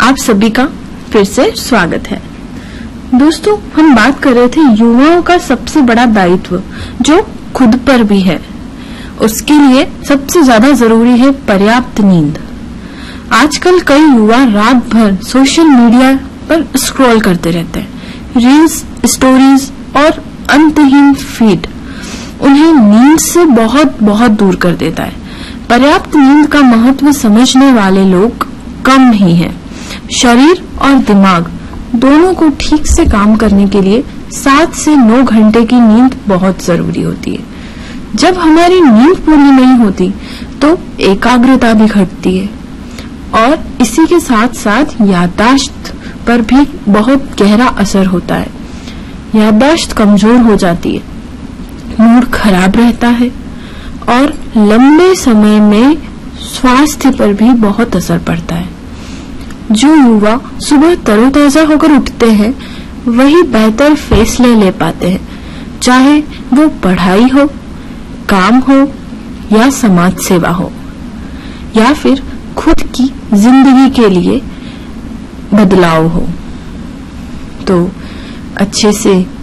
आप सभी का फिर से स्वागत है। दोस्तों, हम बात कर रहे थे युवाओं का सबसे बड़ा दायित्व जो खुद पर भी है। उसके लिए सबसे ज्यादा जरूरी है पर्याप्त नींद। आजकल कई युवा रात भर सोशल मीडिया पर स्क्रॉल करते रहते हैं। रील्स, स्टोरीज और अंतहीन फीड उन्हें नींद से बहुत बहुत दूर कर देता है। पर्याप्त नींद का महत्व समझने वाले लोग कम ही हैं। शरीर और दिमाग दोनों को ठीक से काम करने के लिए 7 से 9 घंटे की नींद बहुत जरूरी होती है। जब हमारी नींद पूरी नहीं होती तो एकाग्रता भी घटती है और इसी के साथ साथ याददाश्त पर भी बहुत गहरा असर होता है। याददाश्त कमजोर हो जाती है, मूड खराब रहता है और लंबे समय में स्वास्थ्य पर भी बहुत असर पड़ता है। जो युवा सुबह तरोताजा होकर उठते हैं वही बेहतर फैसले ले पाते हैं, चाहे वो पढ़ाई हो, काम हो या समाज सेवा हो या फिर खुद की जिंदगी के लिए बदलाव हो। तो अच्छे से